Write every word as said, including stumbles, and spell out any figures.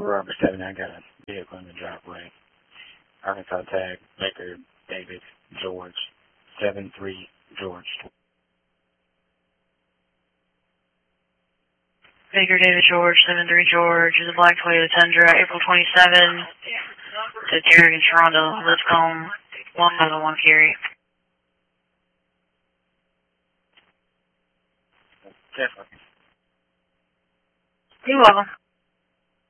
Robert seven, I got a vehicle in the driveway. Arkansas tag, Baker, David, George, seven three, George. Baker, David, George, seven three, George, is a black Toyota Tundra, April twenty-seventh, to Derek and Sharonda, Lipscomb, one thousand one carry. Definitely. You're welcome.